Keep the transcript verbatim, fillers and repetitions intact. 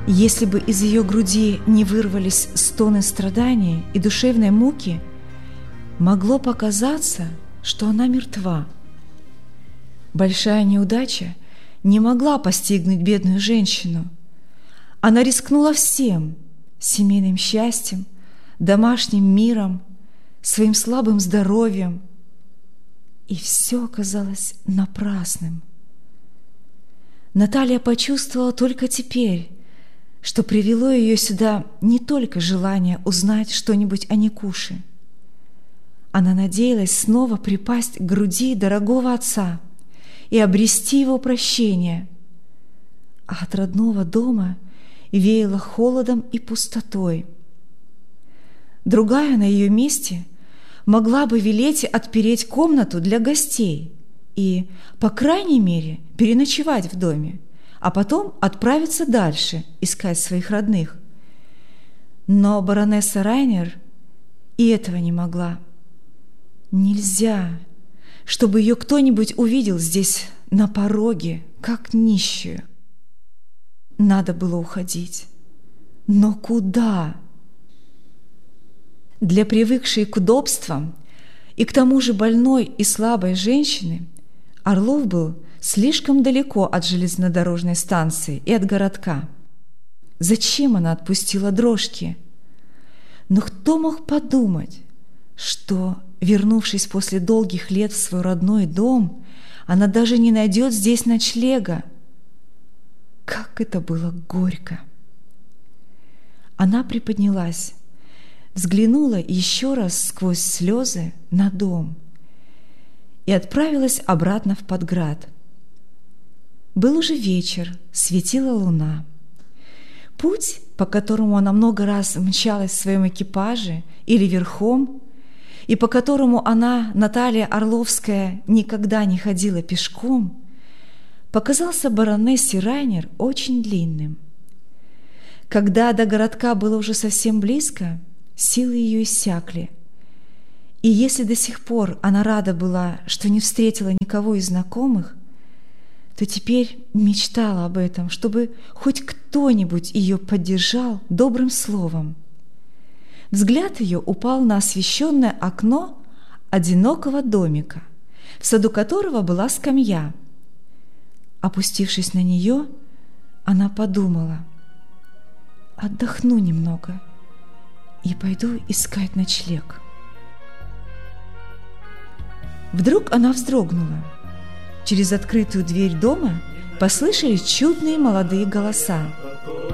Если бы из ее груди не вырвались стоны страдания и душевной муки, могло показаться, что она мертва. Большая неудача не могла постигнуть бедную женщину. Она рискнула всем – семейным счастьем, домашним миром, своим слабым здоровьем, и все оказалось напрасным. Наталья почувствовала только теперь, что привело ее сюда не только желание узнать что-нибудь о Никуше. Она надеялась снова припасть к груди дорогого отца и обрести его прощение, а от родного дома веяло холодом и пустотой. Другая на ее месте могла бы велеть отпереть комнату для гостей и, по крайней мере, переночевать в доме, а потом отправиться дальше искать своих родных. Но баронесса Райнер и этого не могла. Нельзя, чтобы ее кто-нибудь увидел здесь на пороге, как нищую. Надо было уходить. Но куда? Для привыкшей к удобствам и к тому же больной и слабой женщины Орлов был слишком далеко от железнодорожной станции и от городка. Зачем она отпустила дрожки? Но кто мог подумать, что, вернувшись после долгих лет в свой родной дом, она даже не найдет здесь ночлега? Как это было горько! Она приподнялась, взглянула еще раз сквозь слезы на дом и отправилась обратно в Подград. Был уже вечер, светила луна. Путь, по которому она много раз мчалась в своем экипаже или верхом, и по которому она, Наталья Орловская, никогда не ходила пешком, показался баронессе Райнер очень длинным. Когда до городка было уже совсем близко, силы ее иссякли, и если до сих пор она рада была, что не встретила никого из знакомых, то теперь мечтала об этом, чтобы хоть кто-нибудь ее поддержал добрым словом. Взгляд ее упал на освещенное окно одинокого домика, в саду которого была скамья. Опустившись на нее, она подумала: «Отдохну немного и пойду искать ночлег». Вдруг она вздрогнула. Через открытую дверь дома послышались чудные молодые голоса.